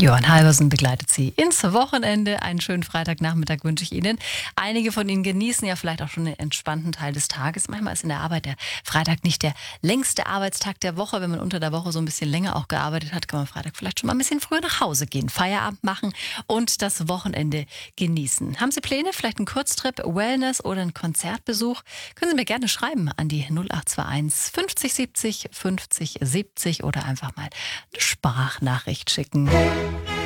Johann Halversen begleitet Sie ins Wochenende. Einen schönen Freitagnachmittag wünsche ich Ihnen. Einige von Ihnen genießen ja vielleicht auch schon den entspannten Teil des Tages. Manchmal ist in der Arbeit der Freitag nicht der längste Arbeitstag der Woche. Wenn man unter der Woche so ein bisschen länger auch gearbeitet hat, kann man Freitag vielleicht schon mal ein bisschen früher nach Hause gehen, Feierabend machen und das Wochenende genießen. Haben Sie Pläne? Vielleicht einen Kurztrip, Wellness oder einen Konzertbesuch? Können Sie mir gerne schreiben an die 0821 50 70 50 70 oder einfach mal eine Sprachnachricht schicken.